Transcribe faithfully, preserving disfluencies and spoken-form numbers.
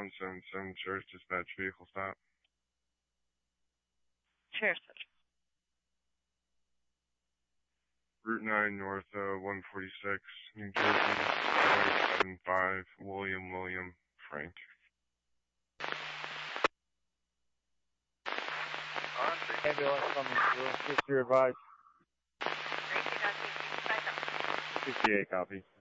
one seven seven, Sheriff Dispatch, vehicle stop. Sheriff Dispatch. Route nine North, uh, one forty-six, New Jersey, five seven five, William William Frank. Ambulance coming through. Just your advice. sixty-eight, copy.